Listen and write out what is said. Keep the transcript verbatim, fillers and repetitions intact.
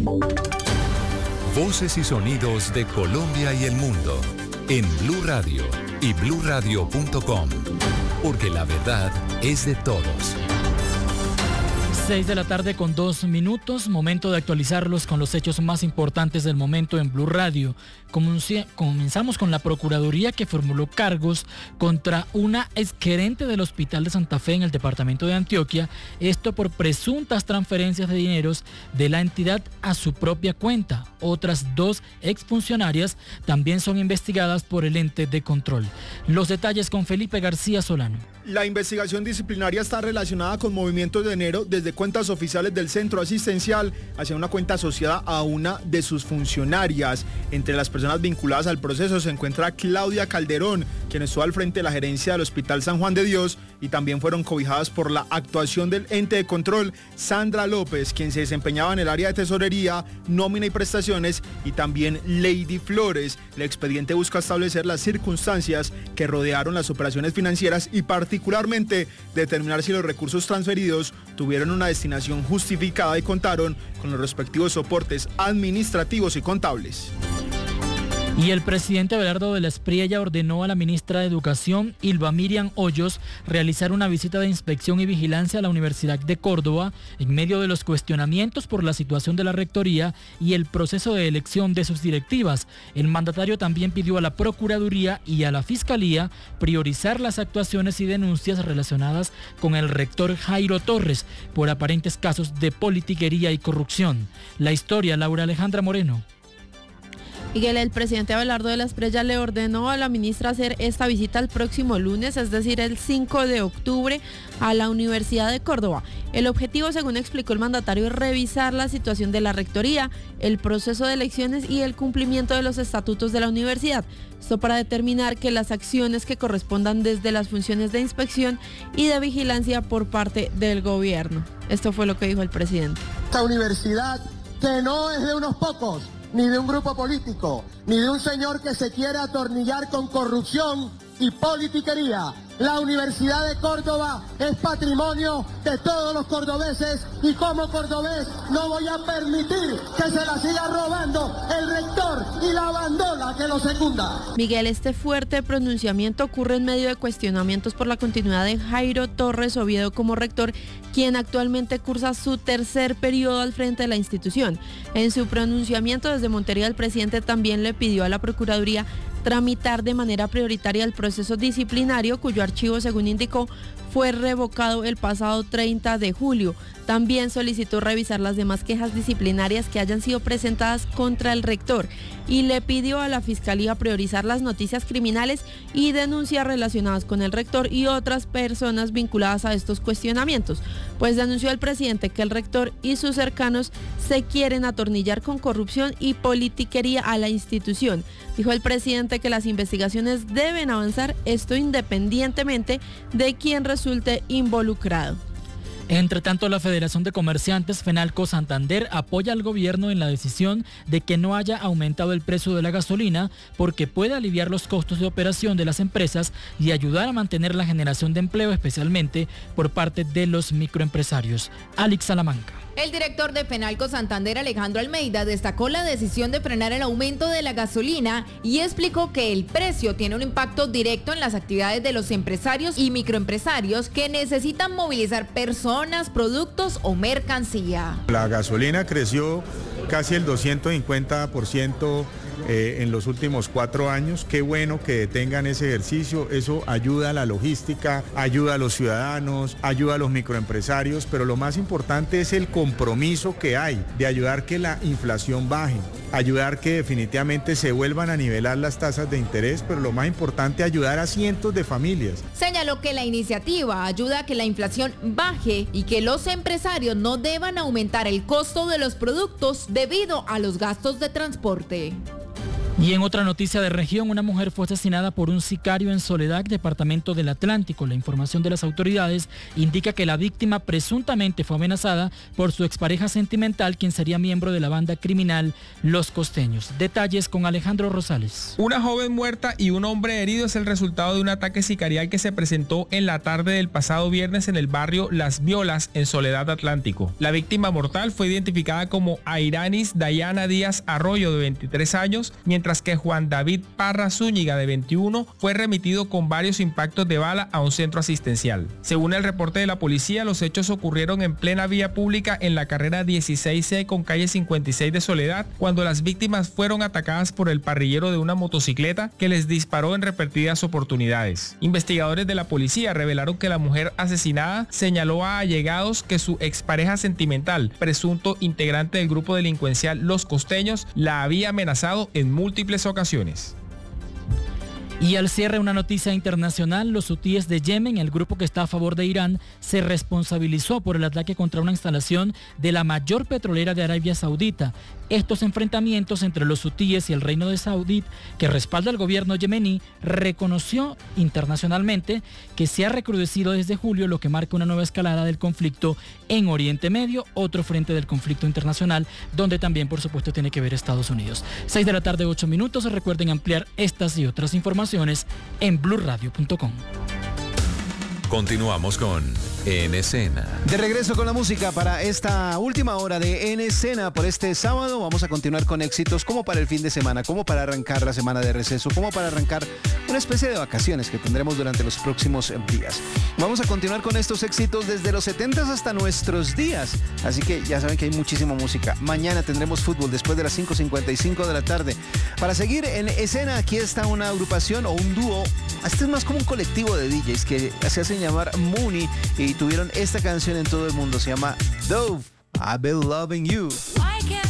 Voces y sonidos de Colombia y el mundo en Blue Radio y blue radio punto com, porque la verdad es de todos. seis de la tarde con dos minutos, momento de actualizarlos con los hechos más importantes del momento en Blue Radio. Comenzamos con la Procuraduría, que formuló cargos contra una exgerente del Hospital de Santa Fe en el departamento de Antioquia, esto por presuntas transferencias de dineros de la entidad a su propia cuenta. Otras dos exfuncionarias también son investigadas por el ente de control. Los detalles con Felipe García Solano. La investigación disciplinaria está relacionada con movimientos de dinero desde cuentas oficiales del centro asistencial hacia una cuenta asociada a una de sus funcionarias. Entre las personas vinculadas al proceso se encuentra Claudia Calderón, quien estuvo al frente de la gerencia del Hospital San Juan de Dios, y también fueron cobijadas por la actuación del ente de control Sandra López, quien se desempeñaba en el área de tesorería, nómina y prestaciones, y también Lady Flores. El expediente busca establecer las circunstancias que rodearon las operaciones financieras y particularmente determinar si los recursos transferidos tuvieron una destinación justificada y contaron con los respectivos soportes administrativos y contables. Y el presidente Abelardo de la Espriella ordenó a la ministra de Educación, Ylva Miriam Hoyos, realizar una visita de inspección y vigilancia a la Universidad de Córdoba en medio de los cuestionamientos por la situación de la rectoría y el proceso de elección de sus directivas. El mandatario también pidió a la Procuraduría y a la Fiscalía priorizar las actuaciones y denuncias relacionadas con el rector Jairo Torres por aparentes casos de politiquería y corrupción. La historia, Laura Alejandra Moreno. Miguel, el presidente Abelardo de la Espriella le ordenó a la ministra hacer esta visita el próximo lunes, es decir, el cinco de octubre, a la Universidad de Córdoba. El objetivo, según explicó el mandatario, es revisar la situación de la rectoría, el proceso de elecciones y el cumplimiento de los estatutos de la universidad. Esto para determinar que las acciones que correspondan desde las funciones de inspección y de vigilancia por parte del gobierno. Esto fue lo que dijo el presidente. Esta universidad, que no es de unos pocos, ni de un grupo político, ni de un señor que se quiere atornillar con corrupción y politiquería. La Universidad de Córdoba es patrimonio de todos los cordobeses y como cordobés no voy a permitir que se la siga robando el rector y la bandola que lo secunda. Miguel, este fuerte pronunciamiento ocurre en medio de cuestionamientos por la continuidad de Jairo Torres Oviedo como rector, quien actualmente cursa su tercer periodo al frente de la institución. En su pronunciamiento desde Montería, el presidente también le pidió a la Procuraduría tramitar de manera prioritaria el proceso disciplinario, cuyo archivo, según indicó, fue revocado el pasado treinta de julio. También solicitó revisar las demás quejas disciplinarias que hayan sido presentadas contra el rector y le pidió a la Fiscalía priorizar las noticias criminales y denuncias relacionadas con el rector y otras personas vinculadas a estos cuestionamientos, pues denunció el presidente que el rector y sus cercanos se quieren atornillar con corrupción y politiquería a la institución. Dijo el presidente que las investigaciones deben avanzar, esto independientemente de quién resulte involucrado. Entre tanto, la Federación de Comerciantes Fenalco Santander apoya al gobierno en la decisión de que no haya aumentado el precio de la gasolina porque puede aliviar los costos de operación de las empresas y ayudar a mantener la generación de empleo, especialmente por parte de los microempresarios. Alex Salamanca. El director de Fenalco Santander, Alejandro Almeida, destacó la decisión de frenar el aumento de la gasolina y explicó que el precio tiene un impacto directo en las actividades de los empresarios y microempresarios que necesitan movilizar personas, productos o mercancía. La gasolina creció casi el doscientos cincuenta por ciento eh, en los últimos cuatro años. Qué bueno que detengan ese ejercicio, eso ayuda a la logística, ayuda a los ciudadanos, ayuda a los microempresarios, pero lo más importante es el compromiso que hay de ayudar que la inflación baje, ayudar que definitivamente se vuelvan a nivelar las tasas de interés, pero lo más importante, ayudar a cientos de familias. Señaló que la iniciativa ayuda a que la inflación baje y que los empresarios no deban aumentar el costo de los productos debido a los gastos de transporte. Y en otra noticia de región, una mujer fue asesinada por un sicario en Soledad, departamento del Atlántico. La información de las autoridades indica que la víctima presuntamente fue amenazada por su expareja sentimental, quien sería miembro de la banda criminal Los Costeños. Detalles con Alejandro Rosales. Una joven muerta y un hombre herido es el resultado de un ataque sicarial que se presentó en la tarde del pasado viernes en el barrio Las Violas, en Soledad Atlántico. La víctima mortal fue identificada como Airanis Dayana Díaz Arroyo, de veintitrés años, mientras mientras que Juan David Parra Zúñiga, de veintiuno, fue remitido con varios impactos de bala a un centro asistencial. Según el reporte de la policía, los hechos ocurrieron en plena vía pública en la carrera dieciséis C con calle cincuenta y seis de Soledad, cuando las víctimas fueron atacadas por el parrillero de una motocicleta que les disparó en repetidas oportunidades. Investigadores de la policía revelaron que la mujer asesinada señaló a allegados que su expareja sentimental, presunto integrante del grupo delincuencial Los Costeños, la había amenazado en múltiples ocasiones. Y al cierre, una noticia internacional: los hutíes de Yemen, el grupo que está a favor de Irán, se responsabilizó por el ataque contra una instalación de la mayor petrolera de Arabia Saudita. Estos enfrentamientos entre los hutíes y el Reino de Saudí, que respalda al gobierno yemení, reconoció internacionalmente que se ha recrudecido desde julio, lo que marca una nueva escalada del conflicto en Oriente Medio, otro frente del conflicto internacional, donde también, por supuesto, tiene que ver Estados Unidos. seis de la tarde, ocho minutos. Recuerden ampliar estas y otras informaciones en blue radio punto com. Continuamos con En Escena. De regreso con la música para esta última hora de En Escena por este sábado. Vamos a continuar con éxitos como para el fin de semana, como para arrancar la semana de receso, como para arrancar una especie de vacaciones que tendremos durante los próximos días. Vamos a continuar con estos éxitos desde los setentas hasta nuestros días. Así que ya saben que hay muchísima música. Mañana tendremos fútbol después de las cinco cincuenta y cinco de la tarde. Para seguir en escena, aquí está una agrupación o un dúo. Este es más como un colectivo de D Js que se hacen llamar Mooney y tuvieron esta canción en todo el mundo. Se llama Dove, I've Been Loving You.